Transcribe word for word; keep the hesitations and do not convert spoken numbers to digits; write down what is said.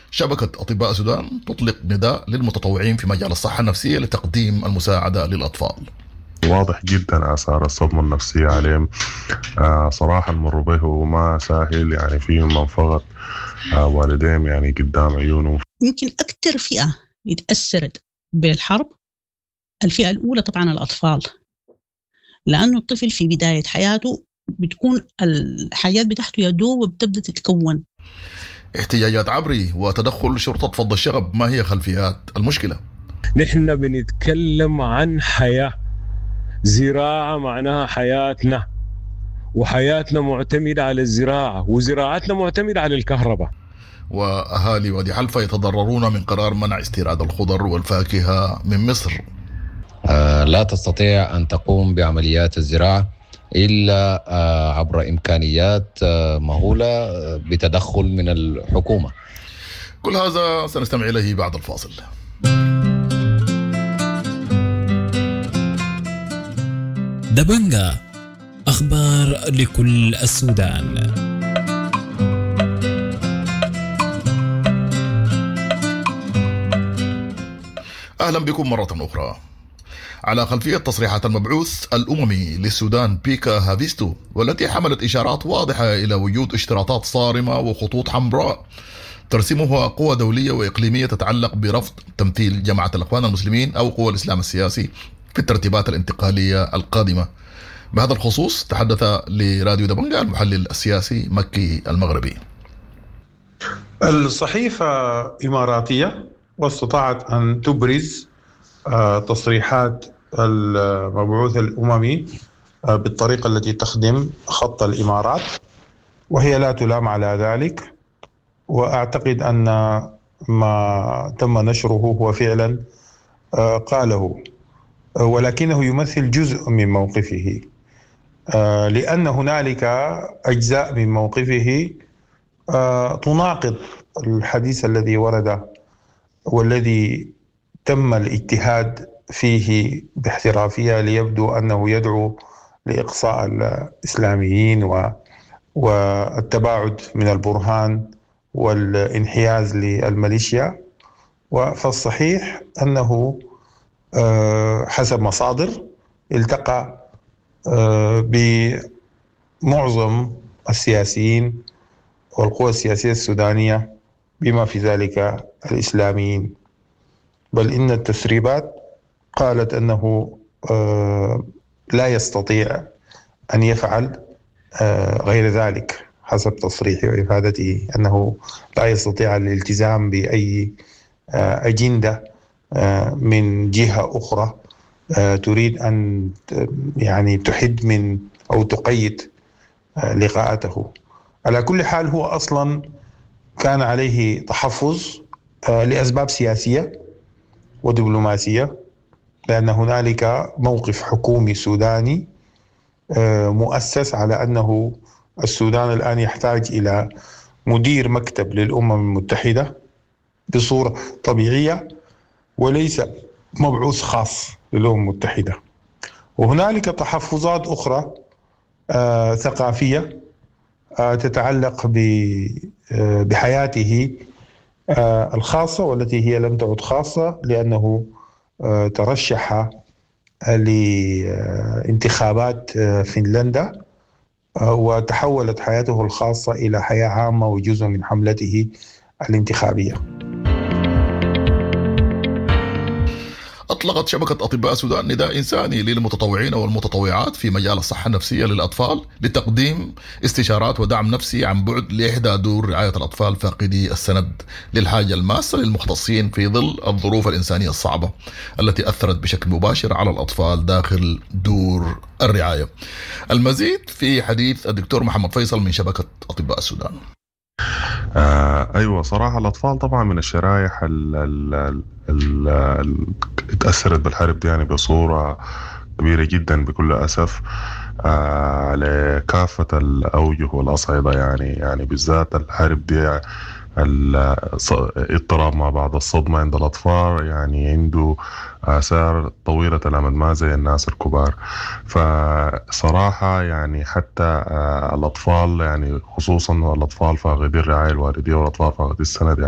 شبكة أطباء السودان تطلق نداء للمتطوعين في مجال الصحة النفسية لتقديم المساعدة للأطفال. واضح جدا آثار الصدمة النفسية عليهم. آه صراحة المر به وما سهل، يعني فيهم من فقط آه والديهم يعني قدام عيونهم. يمكن أكثر فئة اتأثرت بالحرب الفئة الأولى طبعا الأطفال، لأنه الطفل في بداية حياته بتكون الحياة بتاعته يدوب وبتبدأ تتكون. احتجاجات عبري وتدخل شرطة فض الشغب، ما هي خلفيات المشكلة؟ نحن بنتكلم عن حياة، زراعة معناها حياتنا، وحياتنا معتمدة على الزراعة، وزراعتنا معتمدة على الكهرباء. وأهالي وادي حلفة يتضررون من قرار منع استيراد الخضر والفاكهة من مصر. آه لا تستطيع أن تقوم بعمليات الزراعة إلا آه عبر إمكانيات آه مهولة آه بتدخل من الحكومة. كل هذا سنستمع إليه بعد الفاصل. دبنجة، أخبار لكل السودان. أهلا بكم مرة أخرى. على خلفية تصريحات المبعوث الأممي للسودان بيكا هافيستو، والتي حملت إشارات واضحة إلى وجود اشتراطات صارمة وخطوط حمراء ترسمها قوى دولية وإقليمية تتعلق برفض تمثيل جماعة الإخوان المسلمين أو قوى الإسلام السياسي في الترتيبات الانتقالية القادمة. بهذا الخصوص تحدث لراديو دبنجة المحلل السياسي مكي المغربي. الصحيفة إماراتية واستطاعت أن تبرز تصريحات المبعوث الأممي بالطريقة التي تخدم خط الإمارات، وهي لا تلام على ذلك. وأعتقد أن ما تم نشره هو فعلا قاله، ولكنه يمثل جزء من موقفه، لأن هنالك أجزاء من موقفه تناقض الحديث الذي ورد والذي تم الاجتهاد فيه باحترافية ليبدو أنه يدعو لإقصاء الإسلاميين والتباعد من البرهان والانحياز للميليشيا. فالصحيح أنه حسب مصادر التقى بمعظم السياسيين والقوى السياسية السودانية بما في ذلك الإسلاميين، بل إن التسريبات قالت أنه لا يستطيع أن يفعل غير ذلك، حسب تصريحه وإفادته أنه لا يستطيع الالتزام بأي أجندة من جهة أخرى تريد أن يعني تحد من أو تقيد لقاءاته. على كل حال هو أصلا كان عليه تحفظ لأسباب سياسية ودبلوماسية، لأن هنالك موقف حكومي سوداني مؤسس على أنه السودان الآن يحتاج إلى مدير مكتب للأمم المتحدة بصورة طبيعية وليس مبعوث خاص للأمم المتحدة. وهنالك تحفظات أخرى آه ثقافية آه تتعلق بحياته آه الخاصة، والتي هي لم تعد خاصة لأنه آه ترشح لانتخابات آه فنلندا، آه وتحولت حياته الخاصة إلى حياة عامة وجزء من حملته الانتخابية. أطلقت شبكة أطباء السودان نداء إنساني للمتطوعين والمتطوعات في مجال الصحة النفسية للأطفال لتقديم استشارات ودعم نفسي عن بعد لإحدى دور رعاية الأطفال فاقدي السند للحاجة الماسة للمختصين في ظل الظروف الإنسانية الصعبة التي أثرت بشكل مباشر على الأطفال داخل دور الرعاية. المزيد في حديث الدكتور محمد فيصل من شبكة أطباء السودان. آه أيوة، صراحة الأطفال طبعا من الشرائح اللي اتأثرت بالحرب دي يعني بصورة كبيرة جدا بكل أسف، آه لكافة الأوجه والأصعدة. يعني يعني بالذات الحرب دي الاضطراب مع بعض الصدمة عند الأطفال يعني عنده آثار طويلة الأمد ما زي الناس الكبار. فصراحة يعني حتى الأطفال يعني خصوصا الأطفال فاقدي الرعاية الوالدية والأطفال فاقدي السند